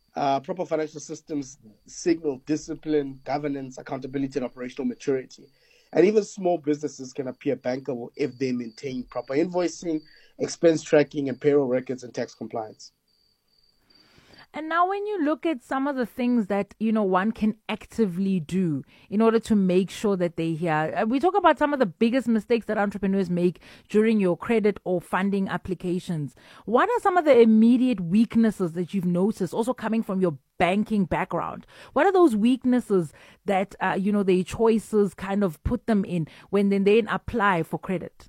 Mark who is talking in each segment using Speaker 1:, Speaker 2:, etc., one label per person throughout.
Speaker 1: Proper financial systems signal discipline, governance, accountability, and operational maturity. And even small businesses can appear bankable if they maintain proper invoicing, expense tracking, and payroll records and tax compliance.
Speaker 2: And now when you look at some of the things that, one can actively do in order to make sure that they hear, we talk about some of the biggest mistakes that entrepreneurs make during your credit or funding applications. What are some of the immediate weaknesses that you've noticed also coming from your banking background? What are those weaknesses that, their choices kind of put them in when they then apply for credit?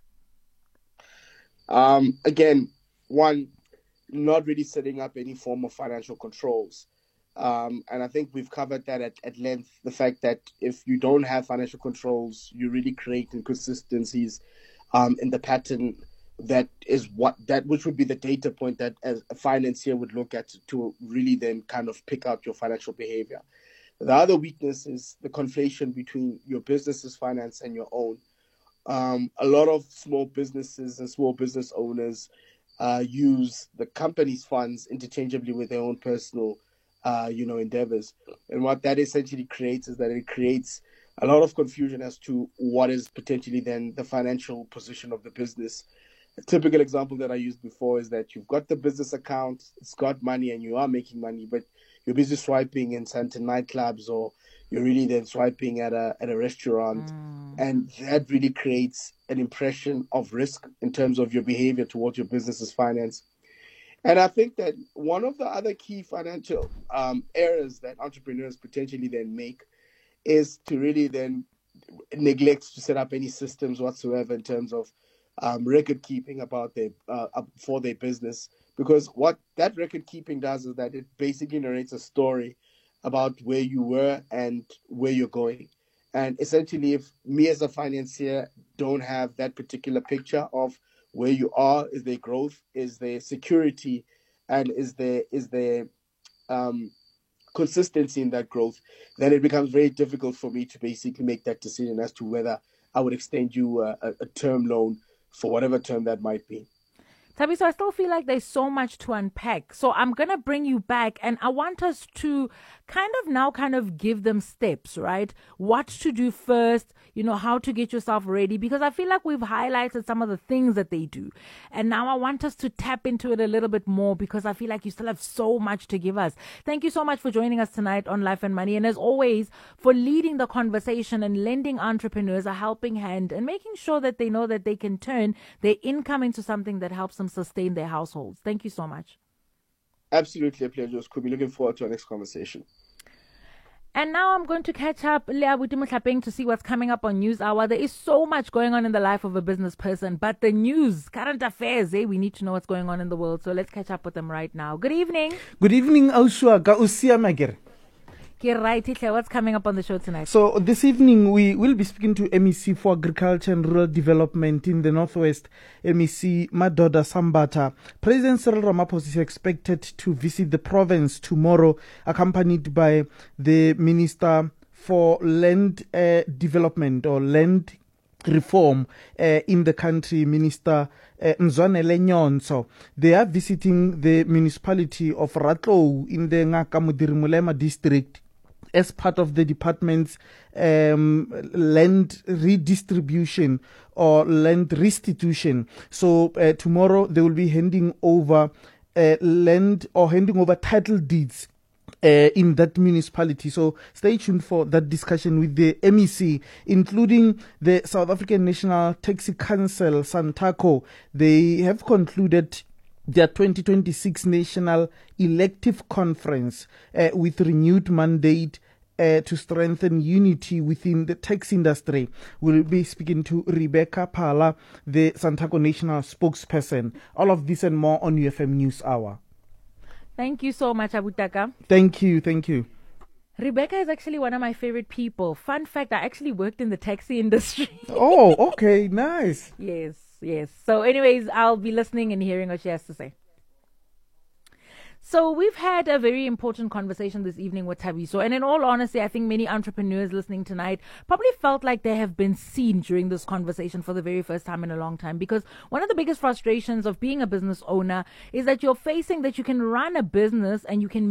Speaker 1: Again, one, not really setting up any form of financial controls. And I think we've covered that at length. The fact that if you don't have financial controls, you really create inconsistencies in the pattern which would be the data point that as a financier would look at to really then kind of pick out your financial behavior. The other weakness is the conflation between your business's finance and your own. A lot of small businesses and small business owners use the company's funds interchangeably with their own personal, endeavors. And what that essentially creates is that it creates a lot of confusion as to what is potentially then the financial position of the business. A typical example that I used before is that you've got the business account, it's got money and you are making money, but you're busy swiping in certain nightclubs or you're really then swiping at a restaurant. And that really creates an impression of risk in terms of your behavior towards your business's finance. And I think that one of the other key financial errors that entrepreneurs potentially then make is to really then neglect to set up any systems whatsoever in terms of record keeping about for their business. Because what that record keeping does is that it basically narrates a story about where you were and where you're going. And essentially, if me as a financier don't have that particular picture of where you are, is there growth, is there security, and is there consistency in that growth, then it becomes very difficult for me to basically make that decision as to whether I would extend you a term loan for whatever term that might be.
Speaker 2: Thabiso, I still feel like there's so much to unpack. So I'm going to bring you back and I want us to kind of give them steps, right? What to do first, how to get yourself ready, because I feel like we've highlighted some of the things that they do. And now I want us to tap into it a little bit more because I feel like you still have so much to give us. Thank you so much for joining us tonight on Life and Money. And as always, for leading the conversation and lending entrepreneurs a helping hand and making sure that they know that they can turn their income into something that helps them sustain their households. Thank you so much.
Speaker 1: Absolutely a pleasure. Could be looking forward to our next conversation.
Speaker 2: And now I'm going to catch up to see what's coming up on News Hour. There is so much going on in the life of a business person, but the news, current affairs, we need to know what's going on in the world. So let's catch up with them right now. Good evening.
Speaker 3: Good evening, Aushua.
Speaker 2: What's coming up on the show tonight?
Speaker 3: So this evening we will be speaking to MEC for Agriculture and Rural Development in the Northwest, MEC Madoda Sambata. President Cyril Ramaphosa is expected to visit the province tomorrow, accompanied by the Minister for Land Development or Land Reform in the country, Minister Mzwanele Nyonso. They are visiting the municipality of Ratlou in the Ngaka Mudirimulema district as part of the department's land redistribution or land restitution. So tomorrow they will be handing over land or handing over title deeds in that municipality. So stay tuned for that discussion with the MEC, including the South African National Taxi Council, SANTACO. They have concluded their 2026 National Elective Conference with renewed mandate to strengthen unity within the tax industry. We'll be speaking to Rebecca Phala, the SANTACO National spokesperson. All of this and more on UFM News Hour.
Speaker 2: Thank you so much, Abutaka.
Speaker 3: Thank you.
Speaker 2: Rebecca is actually one of my favorite people. Fun fact, I actually worked in the taxi industry.
Speaker 3: Oh, okay, nice.
Speaker 2: Yes. So anyways, I'll be listening and hearing what she has to say. So we've had a very important conversation this evening with Thabiso, and in all honesty, I think many entrepreneurs listening tonight probably felt like they have been seen during this conversation for the very first time in a long time, because one of the biggest frustrations of being a business owner is that you're facing that you can run a business and you can